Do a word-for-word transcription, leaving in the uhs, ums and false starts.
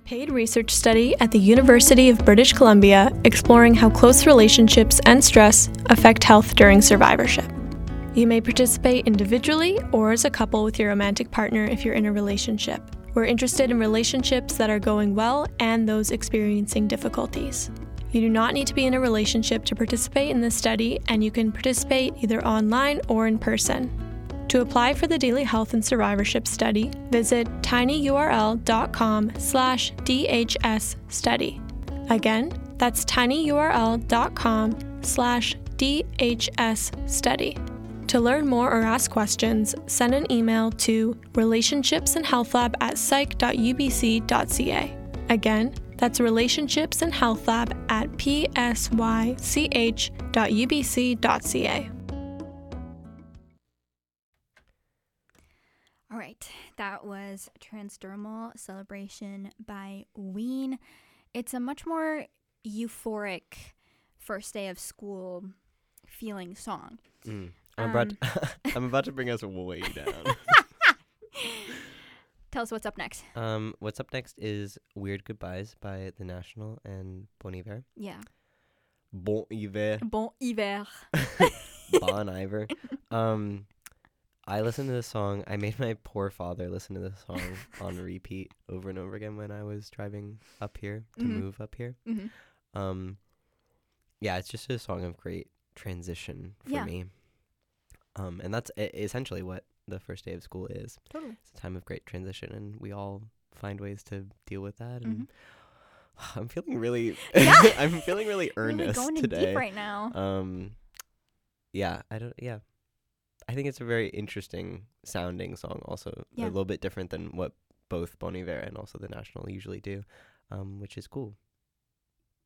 paid research study at the University of British Columbia exploring how close relationships and stress affect health during survivorship. You may participate individually or as a couple with your romantic partner if you're in a relationship. We're interested in relationships that are going well and those experiencing difficulties. You do not need to be in a relationship to participate in this study, and you can participate either online or in person. To apply for the Daily Health and Survivorship Study, visit tinyurl.com slash DHS study. Again, that's tinyurl.com slash DHS study. To learn more or ask questions, send an email to relationshipsandhealthlab at psych.ubc.ca. Again, that's relationshipsandhealthlab at psych.ubc.ca. All right, that was Transdermal Celebration by Ween. It's a much more euphoric first day of school feeling song. Mm. I'm, Um, about to, I'm about to bring us way down. Tell us what's up next. Um, what's up next is Weird Goodbyes by The National and Bon Iver. Yeah. Bon Iver. Bon hiver. Bon Iver. Um, I listened to this song. I made my poor father listen to this song on repeat over and over again when I was driving up here to Mhm. move up here. Mm-hmm. Um, yeah, it's just a song of great transition for Yeah. me. Um, and that's e- essentially what the first day of school is. Totally. It's a time of great transition, and we all find ways to deal with that. And I'm feeling really, Yeah. I'm feeling really earnest really going in today. deep right now. Um, yeah, I don't. Yeah, I think it's a very interesting sounding song. Also, Yeah. a little bit different than what both Bon Iver and also The National usually do, um, which is cool.